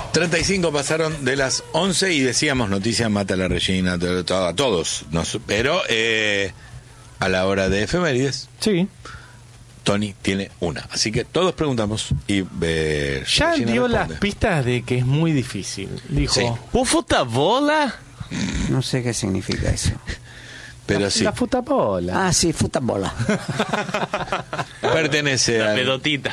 35 pasaron de las 11 y decíamos noticias mata la Regina, a todos. Pero a la hora de efemérides, Sí. Tony tiene una. Así que todos preguntamos y Ya Regina dio responde. las pistas de que es muy difícil. Dijo, Sí. ¿un futabola? No sé qué significa eso. Pero sí, La futabola. Ah, sí, futabola. pertenece La a... pedotita.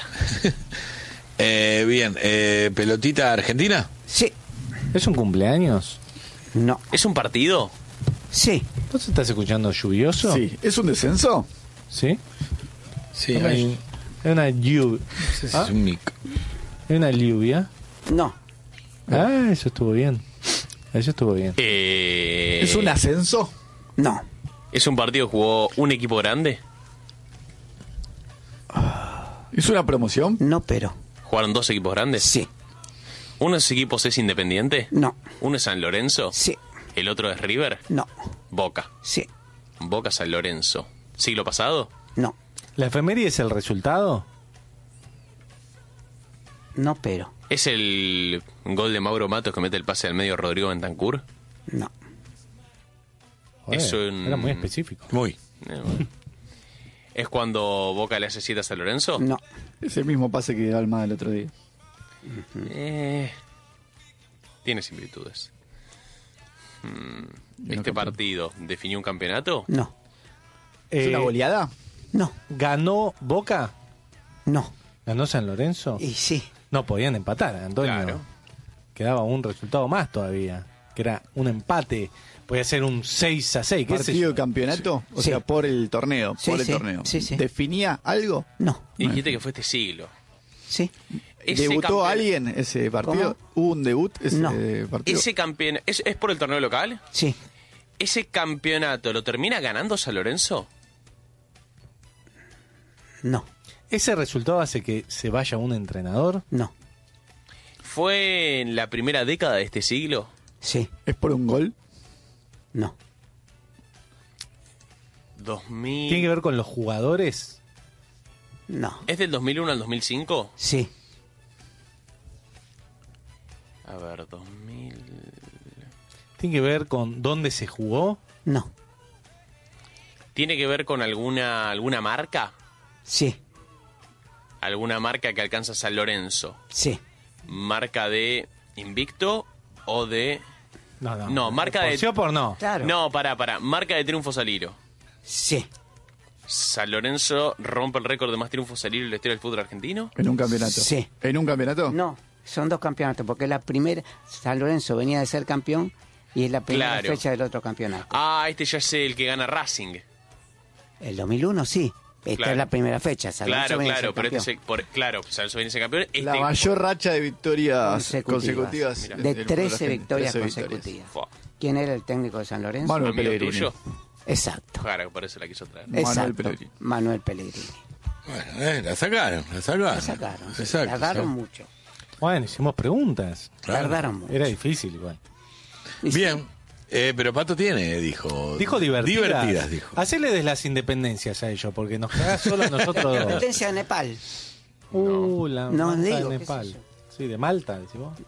Bien, pelotita argentina. Sí. ¿Es un cumpleaños? No. ¿Es un partido? Sí. ¿Vos estás escuchando lluvioso? Sí. ¿Es un descenso? ¿Sí? Sí, Es hay... una lluvia. no sé si es un mic. ¿Es una lluvia? No. Ah, eso estuvo bien. Eso estuvo bien. ¿Es un ascenso? No. ¿Es un partido que jugó un equipo grande? ¿Es una promoción? No, pero. ¿Jugaron dos equipos grandes? Sí. ¿Uno de esos equipos es Independiente? No. ¿Uno es San Lorenzo? Sí. ¿El otro es River? No. Boca. Sí. Boca San Lorenzo. ¿Siglo pasado? No. ¿La efeméride es el resultado? No, pero. ¿Es el gol de Mauro Matos que mete el pase al medio a Rodrigo Bentancur? No. Joder, Es un- Era muy específico. Muy. Bueno. ¿Es cuando Boca le hace 7 a San Lorenzo? No. Ese mismo pase que dio Almada el otro día. Tiene similitudes. ¿Este campeón. partido definió un campeonato? No. ¿Es una goleada? No. ¿Ganó Boca? No. ¿Ganó San Lorenzo? Y sí. No podían empatar, Antonio. Claro. Quedaba un resultado más todavía, que era un empate. Podía ser un 6-6. ¿Qué sé ¿Partido yo? de campeonato? O Sí. sea, por el torneo. Sí, por el sí, torneo. sí, sí. ¿Definía algo? No. Y dijiste que fue este siglo. Sí. Ese ¿Debutó campeón- alguien ese partido? ¿Hubo un debut ese No. partido? Ese campeón ¿es por el torneo local? Sí. ¿Ese campeonato lo termina ganando San Lorenzo? No. ¿Ese resultado hace que se vaya un entrenador? No. ¿Fue en la primera década de este siglo? Sí. ¿Es por un gol? No. 2000... ¿Tiene que ver con los jugadores? No. ¿Es del 2001 al 2005? Sí. A ver, 2000... ¿Tiene que ver con dónde se jugó? No. ¿Tiene que ver con alguna marca? Sí. ¿Alguna marca que alcanza San Lorenzo? Sí. ¿Marca de Invicto o de...? No, No, marca ¿Por de... sí o por no? Claro. No, pará. Marca de Triunfo Saliro. Sí. ¿San Lorenzo rompe el récord de más triunfos Saliro en la historia del fútbol argentino? ¿En un campeonato? Sí. ¿En un campeonato? No. Son dos campeonatos, porque la primera, San Lorenzo venía de ser campeón y es la primera Claro. fecha del otro campeonato. Ah, este ya es el que gana Racing. El 2001 sí. Esta Claro. es la primera fecha. San Lorenzo Claro, venía de claro, ser pero este campeón. es el, claro, San Lorenzo viene a ser campeón. Este, La mayor racha de victorias Consecutivas. consecutivas. De del 13 fútbol victorias argentino. 13 consecutivas. Fua, ¿Quién era el técnico de San Lorenzo? Manuel amigo Pellegrini. tuyo. Exacto. Claro, por eso la quiso traer. Manuel Exacto. Pellegrini. Manuel Pellegrini. Bueno, la sacaron. La sacaron. Exacto. Tardaron mucho. Bueno, hicimos preguntas. Claro. Tardaron mucho. Era difícil igual. Y sí. Bien. Pero Pato tiene, dijo. Dijo divertidas. Divertidas, dijo. Hacele de las independencias a ellos, porque nos cagás solo a nosotros dos. Independencia de Nepal. La No, Malta digo, de ¿qué es Nepal. eso? Sí, de Malta, decís vos.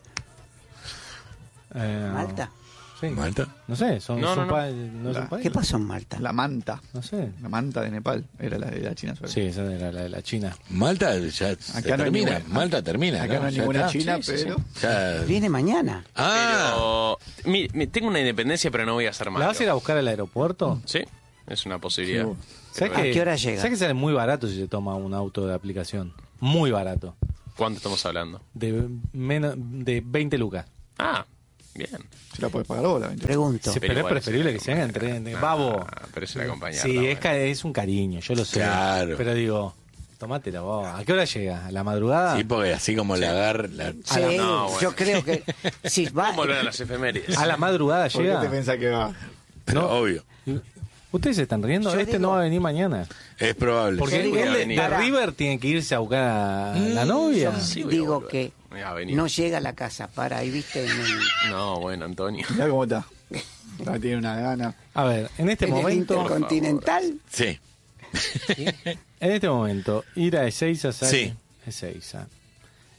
¿Malta? Sí. Malta. No sé, son, No, son no, no. no es un país. ¿Qué pasó en Malta? La manta. No sé. La manta de Nepal. Era la de la China. Sí, esa era la de la China. Malta ya se Acá no hay termina. ninguna- Malta termina. Acá no hay Ya ninguna está. China, Sí, sí, pero... Ya- Viene mañana. Ah, Pero tengo una independencia, pero no voy a hacer más. ¿La vas a ir a buscar al aeropuerto? Sí, es una posibilidad. Sí. ¿Sabes ¿A qué hora llega? ¿Sabes que sale muy barato si se toma un auto de aplicación? Muy barato. ¿Cuánto estamos hablando? De 20 lucas. Ah, bien. Se la puedes pagar vos, la 20. Pregunto. Sí, Pero pero es igual preferible se que se hagan babo. Ah, pero es la compañía. Sí, es un cariño, yo lo sé. Claro. Pero digo, tomátela vos. ¿A qué hora llega? ¿A la madrugada? sí, porque así como la agar. Sí, no, bueno. yo creo que si va, Vamos a volver a las efemérides. ¿A la madrugada ¿Por qué llega? te pensás que va? Pero No. obvio. ¿Ustedes se están riendo? Yo Este digo- no va a venir mañana. Es probable. Porque Yo digo él que de para- River tiene que irse a buscar a la novia. Sí, voy a digo volver. que Voy a venir. no llega a la casa para ahí, viste, en el, No, bueno, Antonio. Mirá cómo está. Tiene una gana. A ver, en este en el momento, Intercontinental. Sí. ir a Ezeiza sale. Sí. Ezeiza.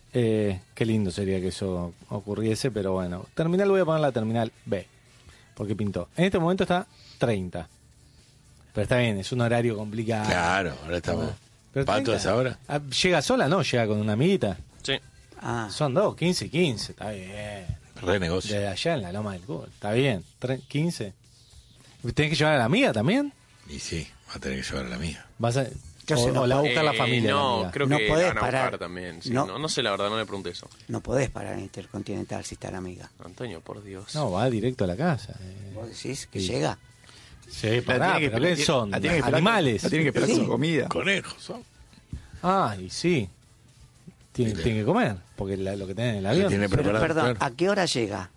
Qué lindo sería que eso ocurriese, pero bueno. Terminal voy a poner la terminal B, porque pintó. En este momento está 30. Pero está bien, es un horario complicado. Claro, ahora estamos. Pero ¿Pato 30, a esa hora? ¿Llega sola? No, llega con una amiguita. Sí. Ah, Son 2, 15 y 15, está bien. Renegocio. Desde allá en la Loma del Cubo, está bien. 15. ¿Tenés que llevar a la amiga también? Y sí, va a tener que llevar a la mía. ¿Vas a, Yo sé, no o la va a buscar la Eh, familia? la No, amiga? creo No que podés la van a buscar parar. también. Sí, No. no sé, la verdad, no le pregunté eso. no podés parar en Intercontinental si está la amiga. Antonio, por Dios. No, va directo a la casa. ¿Vos decís que Sí. llega? Sí, pará, tiene que pero ¿qué esperar- son? la tiene que esperar- ¿Animales? La tiene que esperar Sí. con comida. Conejos, son. Ah, y sí. Tiene que comer, porque lo que tienen en el avión. tiene Pero, preparado, perdón, claro. ¿a qué hora llega?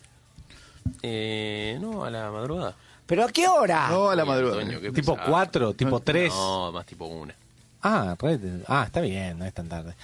No, a la madrugada. ¿Pero a qué hora? No a la Uy, madrugada. Antonio, qué Tipo pesado. 4, tipo 3. No, más tipo 1. Está bien, no es tan tarde.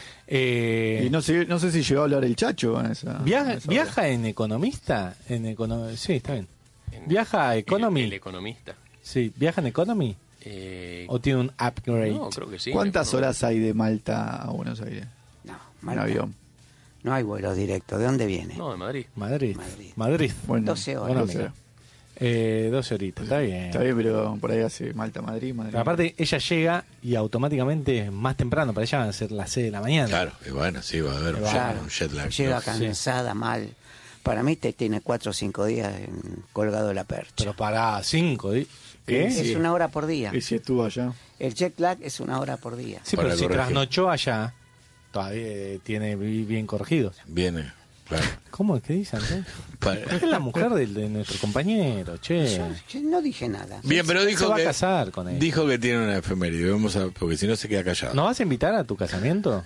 Y no sé si llegó a hablar el Chacho con esa. ¿Viaja, esa ¿Viaja en economista? Sí, está bien. ¿Viaja a Economy? El economista. Sí, ¿viaja en Economy? ¿O tiene un upgrade? No, creo que sí. ¿Cuántas horas hay de Malta a Buenos Aires? No, En Malta. avión. No hay vuelo directo. ¿De dónde viene? No, de Madrid. Madrid. Madrid. Madrid. Bueno, 12 horas. Bueno, 12 amiga. horas. 12 horitas, está bien. Está bien, pero por ahí hace Malta-Madrid. Madrid. Pero aparte, ella llega y automáticamente más temprano, para ella van a ser las 6 de la mañana. Claro, y bueno, sí, va a haber Claro, un jet lag. llega ¿no? cansada, mal. Para mí tiene 4 o 5 días colgado de la percha. Pero para 5. ¿Qué? Es Sí. una hora por día. Y si estuvo allá. El jet lag es una hora por día. Sí, Para pero si corregir. trasnochó allá, todavía tiene bien corregido. Viene, claro. ¿Cómo es que dicen? Es la mujer de nuestro compañero, che. Yo no dije nada. Bien, pero Se dijo va a que casar con él. dijo que tiene una efeméride. Vamos a, porque si no se queda callado. ¿No vas a invitar a tu casamiento?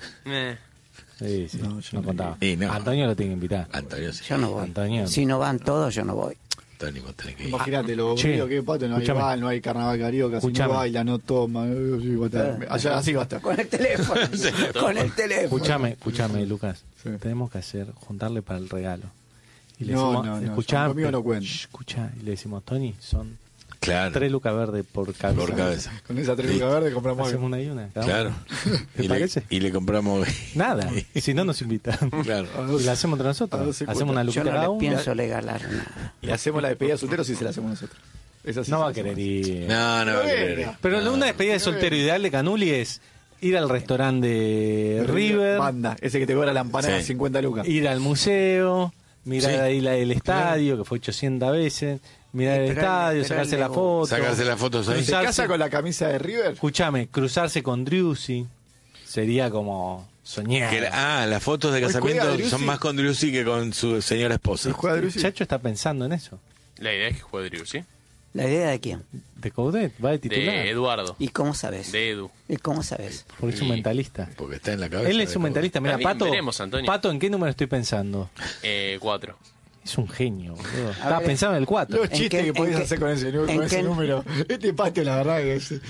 Sí, sí, No, yo no no contaba. Y no. Antonio lo tiene que invitar. Antonio, sí. Yo no voy. Antonio. Si no van todos, yo no voy. Antonio, vos tenés que ir. Imagínate lo che, aburrido que es, Pato. No hay escuchame. bal, no hay carnaval carioca, si Escuchame. no baila, no toma. Sí, va a estar. Allá así va a estar. Con el teléfono. Con el teléfono. Escúchame, Lucas. Sí. Tenemos que juntarle para el regalo. Y le No, decimos, no, no, escuchá, conmigo no cuenta. escuchá, y le decimos, Tony, son Claro, 3 lucas verdes por cabeza. por cabeza. Con esa treluca verde compramos Hacemos algo. una y una. cada Claro. uno. ¿Te Y parece? le compramos. Nada, si no nos invitan. Claro. Y la hacemos entre A nosotros. 12 Hacemos una Yo luquita no cada le uno. pienso regalar nada. Y hacemos la despedida de soltero si se la hacemos nosotros. Esa sí No se va a la querer hacemos. ir. No, no va a querer. Venga. Pero una despedida de soltero ideal de Canuli es ir al restaurante de River, Banda, ese que te cobra la empanada Sí. 50 lucas. ir al museo, mirar Sí. ahí el estadio, que fue 800 veces, mirar el Pero estadio, pero sacarse él la le foto. Sacarse las fotos ahí. ¿Se Cruzarse- casa con la camisa de River? Escúchame, cruzarse con Driussi sería como soñar. Las fotos de Hoy casamiento juega Driussi. son más con Driussi que con su señora esposa. ¿Se juega El Driussi? Chacho está pensando en eso. La idea es que juegue Drew, ¿sí? ¿La idea de quién? De Coudet, va de titular. De Eduardo. ¿Y cómo sabes? De Edu. ¿Y cómo sabes? Porque es un Y- mentalista. Porque está en la cabeza. Él es de un mentalista. Mira, Está bien, Pato, veremos, Antonio. Pato, ¿en qué número estoy pensando? 4. Es un genio, boludo. Estaba ver, pensando en el 4. Los chistes qué- que podés en qué- hacer con ese, en con ese qué- número. Este patio, la verdad que es.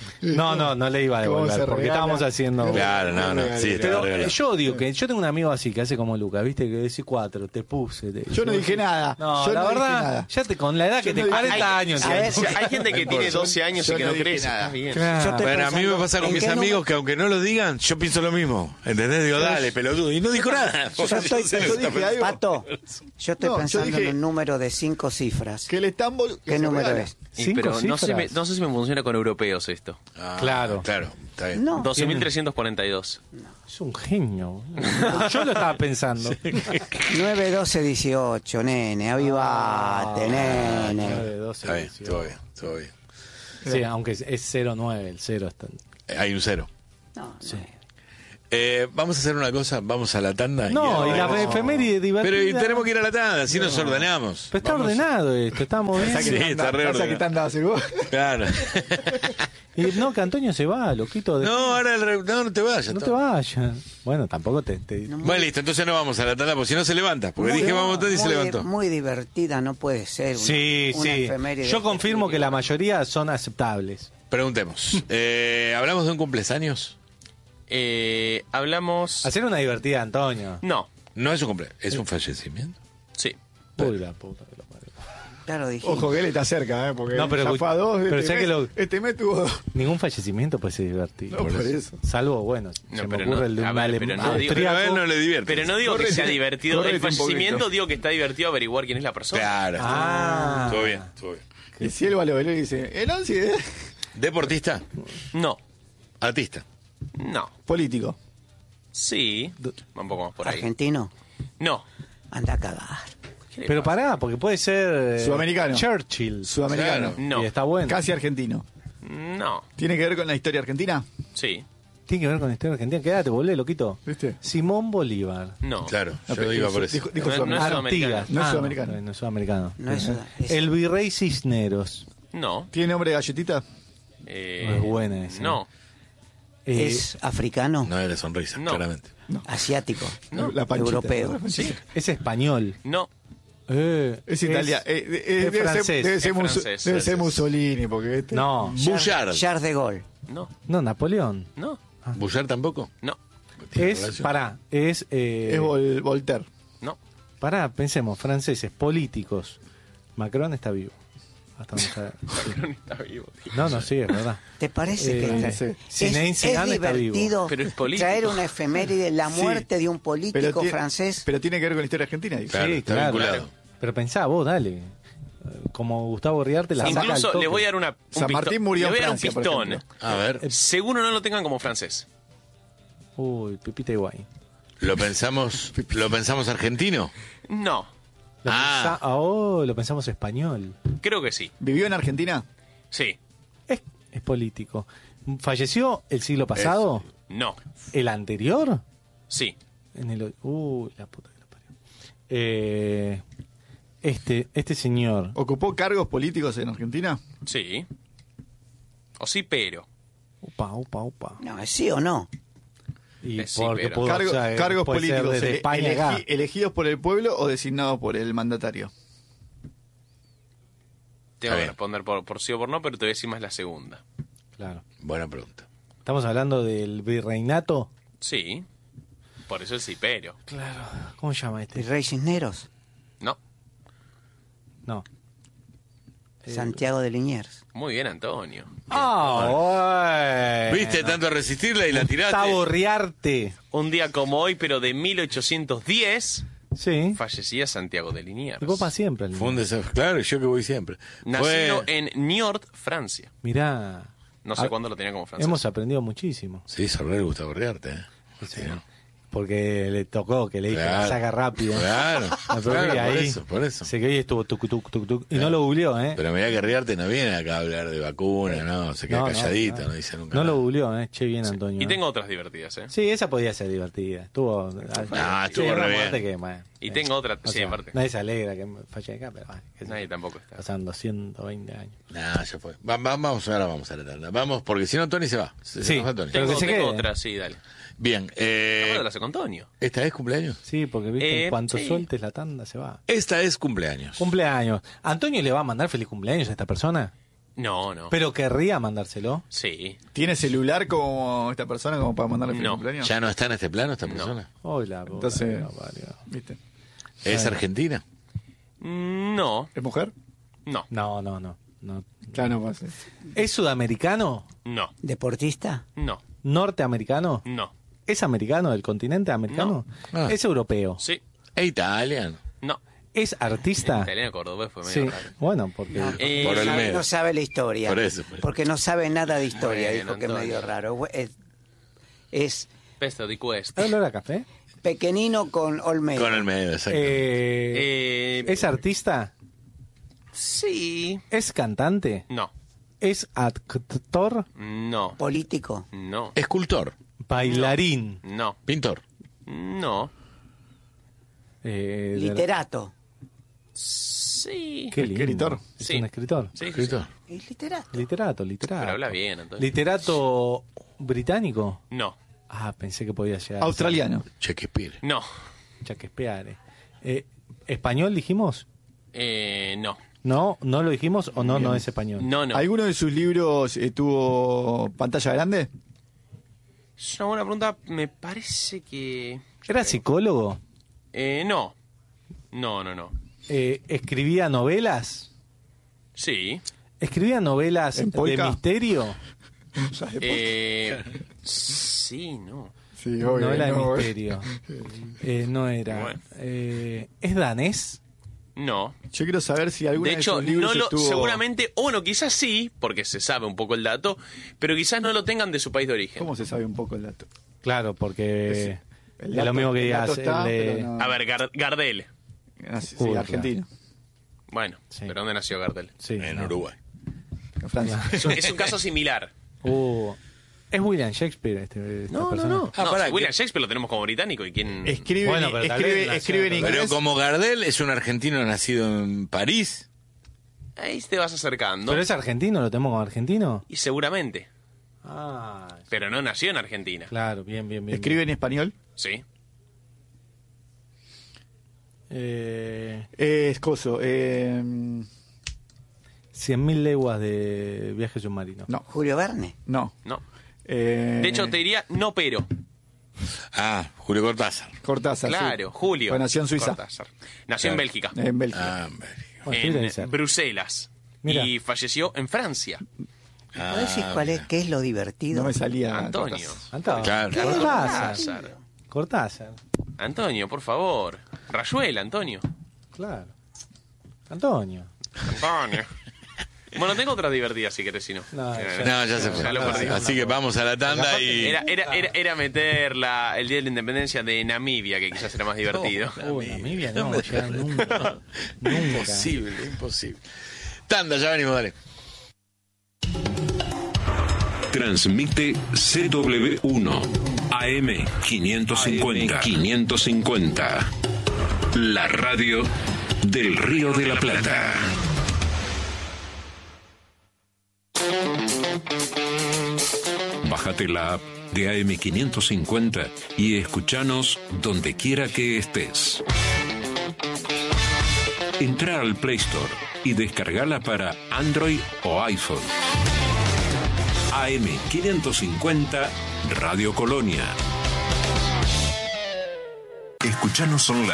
No le iba a ¿Cómo devolver se porque regala? estábamos haciendo. Claro, no. Sí, Pero está regalado. yo digo que yo tengo un amigo así que hace como Lucas, viste, que decís 4, te puse. Yo no dije nada. No, Yo la no dije verdad, nada. ya con la edad que Yo te no dije- 40 años. a ver, ya. Hay gente que tiene 12 años yo y que no no dije crece. nada. Está bien. Claro. Yo estoy Pero a mí me pensando, pasa con ¿en mis qué amigos número? que aunque no lo digan, yo pienso lo mismo. ¿Entendés? Digo, dale, pelotudo. Y no dijo nada. Yo estoy sé lo que yo está dije algo. Pato, yo estoy No, yo pensando dije- en un número de 5 cifras. Que el Estambul. que ¿Qué se número regala. es? Y, 5 pero no sé, cifras. no sé si me funciona con europeos esto. Ah, Claro. Claro, está bien. No. 12.342. Es un genio. Boludo. Yo lo estaba pensando. 9, 12, 18, nene. Avivate, nene. 9, 12, Está bien, 18. todo bien, todo bien. Sí, aunque es 0-9, el 0 está. Hay un 0. No, Sí. Vamos a hacer una cosa, vamos a la tanda. No, y la volvemos. efeméride divertida. Pero y tenemos que ir a la tanda, así nos ordenamos. Pero está Vamos. ordenado esto, estamos bien. Sí, está re ¿Pasa que ordenado. tanda hace vos? Claro. Y no, que Antonio se va, loquito. No, ahora no te vayas. No Tom. te vayas. Bueno, tampoco te. Bueno, listo, entonces no vamos a la tanda, porque si no se levanta. Porque dije vamos a tanda y se muy, levantó. muy divertida, no puede ser. Una, Sí, una sí. efeméride Yo de confirmo este que la tipo. mayoría son aceptables. Preguntemos. ¿Hablamos de un cumpleaños? Hablamos. Hacer una divertida, Antonio. No, No es un cumpleaños, es un fallecimiento. sí. Uy, la puta que lo parió. Claro, dije. Ojo que él está cerca, porque No, pero ya fue a 2. pero sé que Este mes tuvo 2. Ningún fallecimiento puede ser divertido. No, por eso. Salvo, bueno, No, se me pero ocurre no, el de a un ver, alemán. pero no digo- Pero a él no le divierte. Pero no digo que sea divertido. El correte un fallecimiento, poquito. digo que está divertido averiguar quién es la persona. Claro. Ah. Estuvo bien, estuvo bien. Y si él va a lo velero y dice, el 11 es Deportista, No, artista. no. político. Sí, un poco más por ahí. Argentino, No. anda a cagar. ¿Qué le Pero pasa? pará, porque puede ser Sudamericano. Churchill. Sudamericano. Claro. No. Y está bueno. Casi argentino. No. ¿Tiene que ver con la historia argentina? Sí. Tiene que ver con la historia argentina. Quédate, volvé, loquito. ¿Viste? Simón Bolívar. No. Claro, No, yo pero iba por eso. Dijo No, sudamericano. no es sudamericano. Artigas. No es sudamericano. No es sudamericano. No es es- El virrey Cisneros. No. ¿Tiene nombre de galletita? No es buena esa. No. es africano, No era sonrisa, No. claramente. asiático, No. La panchita. europeo. Sí. Es español. No. Es italiano. es francés. Debe ser, Es francés. debe ser Mussolini, porque este... No, Bullard. Charles de Gaulle. No. no, Napoleón. No. ¿Bullard tampoco? No. ¿Tiene Es, relación? pará, es... Es Voltaire. No. Pará, pensemos, franceses, políticos. Macron está vivo. Hasta donde sabe. Macron está vivo, tío. No, sí, es verdad. ¿Te parece que no sé. Zinedine Zidane está vivo. divertido Pero es político. traer una efeméride, la Sí. muerte de un político francés? Pero tiene que ver con la historia argentina. dice. Claro, está vinculado. Pero pensá, vos, dale. Como Gustavo Riarte la saca al Incluso toque. le voy a dar un San pistón. Martín murió Le voy a en dar un Francia, por pistón. ejemplo. A ver, Seguro no lo tengan como francés. Uy, Pepita Higuaín. ¿lo pensamos argentino? No. Lo pensamos español. Creo que sí. ¿Vivió en Argentina? Sí. Es político. ¿Falleció el siglo pasado? No. ¿El anterior? Sí. La puta que lo parió. Este señor. ¿Ocupó cargos políticos en Argentina? Sí. O sí, pero. Upa. No, ¿es sí o no? Y Sí, porque pero- pudo, Cargos puede ser políticos desde España acá. elegidos por el pueblo o designados por el mandatario. Tengo que bien. responder por sí o por no, pero te voy a decir más la segunda. Claro. Buena pregunta. Estamos hablando del virreinato. Sí. Por eso el sí, pero. Claro. ¿Cómo se llama ¿El este? rey Cisneros? No. No. Santiago de Liniers. Muy bien, Antonio. ¿Viste tanto resistirla y la tiraste? Gustavo Riarte. Un día como hoy, pero de 1810, Sí. fallecía Santiago de Liniers. Y vos para siempre. el Fue un desafío. Claro, yo que voy siempre. Nacido Fue... en Niort, Francia. Mirá. No sé cuándo lo tenía como francés. Hemos aprendido muchísimo. Sí, Sorrel Gustavo Riarte. Sí. Porque le tocó, que le dije, Claro. saca rápido. Claro, La claro, probé ahí. por eso. Sé que hoy estuvo tuc, tuc, tuc, tuc, y no lo googleó, ¿eh? Pero mirá que Riarte no viene acá a hablar de vacuna, no, se queda No, calladito, no. no dice nunca No lo nada. googleó, ¿eh? Che, bien, Antonio. Y ¿eh? tengo otras divertidas, ¿eh? Sí, esa podía ser divertida. Estuvo. estuvo una re muerte bien. que, bueno, Y tengo otra, o sí, sea, aparte. Nadie se alegra que falle acá, pero bueno, qué sé Nadie yo. tampoco está. Pasando 120 años. Nah, ya fue. Vamos a la tanda. Vamos, porque si no, Tony se va. Se Sí. nos va Tony. Pero que se Tengo quede. otra, sí, dale. Bien, Hablas con Antonio. ¿esta es cumpleaños? Sí, porque viste, en cuanto sí. sueltes la tanda se va. Esta es cumpleaños. Cumpleaños. ¿Antonio le va a mandar feliz cumpleaños a esta persona? No, no. Pero querría mandárselo. Sí. ¿Tiene celular como esta persona como para mandarle feliz No. cumpleaños? ¿Ya no está en este plano esta persona? Hola, Entonces- parió. ¿Viste? ¿Es argentina? No, ¿Es mujer? no, No. Claro, no pasa. ¿Es sudamericano? no, ¿Deportista? no, ¿Norteamericano? no. ¿Es americano, del continente americano? No. Ah. ¿Es europeo? Sí, ¿Es italiano? no. ¿Es artista? Italiano cordobés fue medio Sí, raro. bueno, porque... Por el medio. No sabe la historia. Por eso. Porque no sabe nada de historia, Bueno, dijo que es Antonio. medio raro. Es Pesto di Cuesta. ¿Hay olor a café? pequeñino con Olmedo. Con el medio, exacto. ¿Es artista? Sí. ¿Es cantante? No, ¿Es actor? no, Político. no, Escultor, ¿Bailarín? no, pintor, no. Literato. Sí. Qué lindo. Escritor. Es Sí. un escritor. Sí, sí, escritor. Es literato. Literato. Pero habla bien, Antonio. ¿Literato británico? No, Ah, pensé que podía llegar. Australiano. Shakespeare. no, Shakespeare. ¿Español dijimos? no, ¿No lo dijimos o no es español? no, no. ¿Alguno de sus libros tuvo pantalla grande? Es una buena pregunta. Me parece que... ¿Era psicólogo? No. No. ¿Escribía novelas? Sí. ¿Escribía novelas ¿En de Polka? misterio? Sí, no. Sí, obvio. Novela de no, misterio. No era. Bueno. ¿Es danés? No. Yo quiero saber si alguna De hecho, sus libros estuvo... seguramente, o bueno, quizás sí, porque se sabe un poco el dato, pero quizás no lo tengan de su país de origen. ¿Cómo se sabe un poco el dato? Claro, porque El es dato- lo mismo que el dato digas. está, el de- pero no- A ver, Gardel. Sí, Uy, argentino. Bueno, Sí. ¿pero dónde nació Gardel? Sí, En no. Uruguay. En Francia. Es un caso similar. Es William Shakespeare esta persona. No, pará, si William Shakespeare lo tenemos como británico y quién... Escribe, Bueno, pero tal vez nació escribe en en Pero inglés. como Gardel es un argentino nacido en París. Ahí te vas acercando. ¿Pero es argentino? ¿Lo tenemos como argentino? Y seguramente. Ah, Pero no nació en Argentina. claro, bien. Escribe en español. Sí. Es coso. 100.000 leguas de viaje submarino. No, Julio Verne. no. No. De De hecho, te diría no, pero. Ah, Julio Cortázar. Cortázar. Claro, sí. Julio. Pues nació en Suiza. Cortázar. Nació en Claro. Bélgica. En Bélgica. Ah, Bélgica. Bueno, sí, debe ser. En Bruselas. Mira. Y falleció en Francia. ¿Puedes decir cuál es, qué es lo divertido? No me salía. Antonio. Cortázar. Antonio. Claro. Cortázar. Cortázar. Antonio, por favor. Rayuela, Antonio. Claro. Antonio. Antonio. Bueno, tengo otra divertida si querés, si no. No, No, ya se fue. Ya lo perdí. Así que vamos a la tanda y... Era meter el Día de la Independencia de Namibia, que quizás era más divertido. Namibia no, ya nunca. Nunca. Imposible. Tanda, ya venimos, dale. Transmite CW1 AM 550. La radio del Río de la Plata. Bájate la app de AM 550 y escuchanos donde quiera que estés. Entra al Play Store y descargala para Android o iPhone. AM 550 Radio Colonia. Escuchanos online.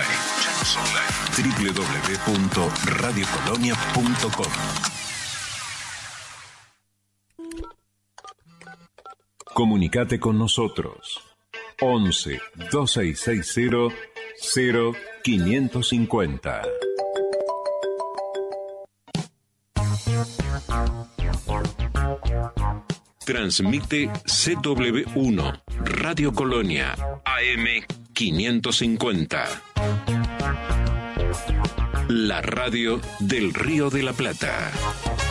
www.radiocolonia.com. Comunicate con nosotros. 11 2660 0550. Transmite CW1 Radio Colonia AM 550. La radio del Río de la Plata.